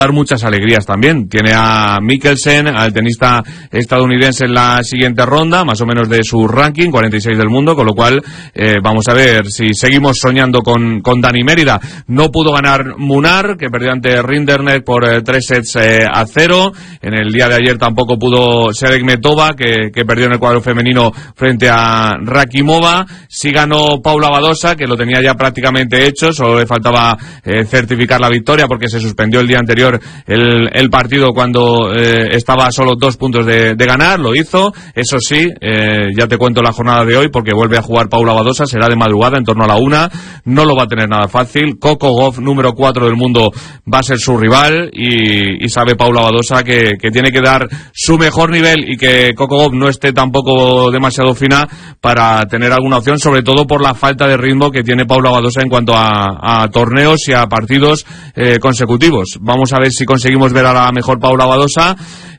dar muchas alegrías también. Tiene a Mikkelsen, al tenista estadounidense en la siguiente ronda, más o menos de su ranking, 46 del mundo, con lo cual vamos a ver si seguimos soñando con Dani Mérida. No pudo ganar Munar, que perdió ante Rinderknech por 3-0. En el día de ayer tampoco pudo Šeremetova, que perdió en el cuadro femenino frente a Rakimova. Sí ganó Paula Badosa, que lo tenía ya prácticamente hecho, solo le faltaba certificar la victoria porque se suspendió el día anterior el partido cuando estaba a solo 2 puntos de ganar. Lo hizo, eso sí, ya te cuento la jornada de hoy porque vuelve a jugar Paula Badosa, será de madrugada en torno a la 1, no lo va a tener nada fácil. Coco Gauff, número 4 del mundo, va a ser su rival y sabe Paula Badosa que tiene que dar su mejor nivel y que Coco Gauff no esté tampoco demasiado fina para tener alguna opción, sobre todo por la falta de ritmo que tiene Paula Badosa en cuanto a torneos y a partidos consecutivos. Vamos a ver si conseguimos ver a la mejor Paula Badosa.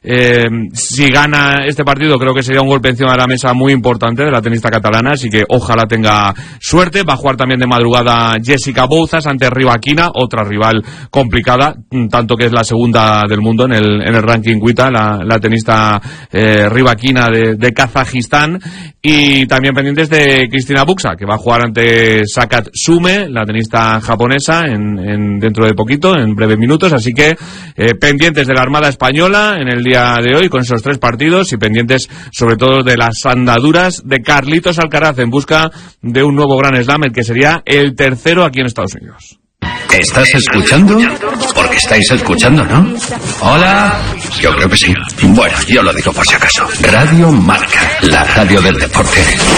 Si gana este partido creo que sería un golpe encima de la mesa muy importante de la tenista catalana, así que ojalá tenga suerte. Va a jugar también de madrugada Jessica Bouzas ante Rybakina, otra rival complicada, tanto que es la segunda del mundo en el ranking WTA, la tenista Rybakina de Kazajistán. Y también pendientes de Cristina Buxa, que va a jugar ante Sakat Sume, la tenista japonesa, dentro de poquito, en breves minutos. Así que pendientes de la Armada Española en el día de hoy con esos 3 partidos y pendientes sobre todo de las andaduras de Carlitos Alcaraz en busca de un nuevo Grand Slam, el que sería el tercero aquí en Estados Unidos. ¿Estás escuchando? Porque estáis escuchando, ¿no? Hola. Yo creo que sí. Bueno, yo lo digo por si acaso. Radio Marca, la radio del deporte.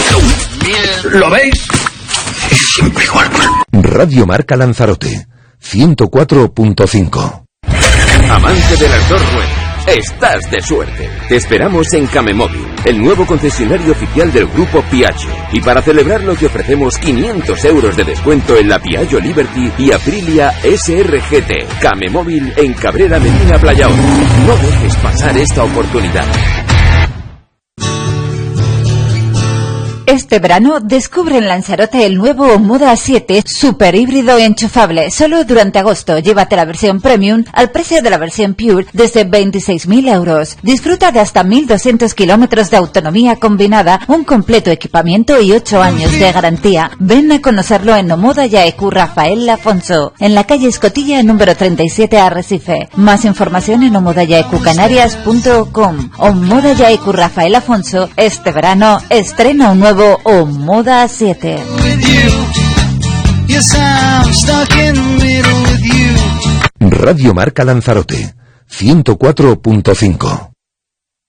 ¿Lo veis? Es siempre igual. Radio Marca Lanzarote, 104.5. Amante de las 2 ruedas, estás de suerte. Te esperamos en Camemóvil, el nuevo concesionario oficial del grupo Piaggio. Y para celebrarlo te ofrecemos 500 euros de descuento en la Piaggio Liberty y Aprilia SRGT. Camemóvil en Cabrera Medina Playa 1. No dejes pasar esta oportunidad. Este verano descubre en Lanzarote el nuevo Moda 7 super híbrido enchufable. Solo durante agosto llévate la versión Premium al precio de la versión Pure desde 26.000 euros. Disfruta de hasta 1.200 kilómetros de autonomía combinada, un completo equipamiento y 8 años de garantía. Ven a conocerlo en Omoda Yaecu Rafael Afonso, en la calle Escotilla número 37 Arrecife. Más información en omodayaecucanarias.com. Omoda Yaecu Rafael Afonso, este verano estrena un nuevo Moda 7. Radio Marca Lanzarote, 104.5.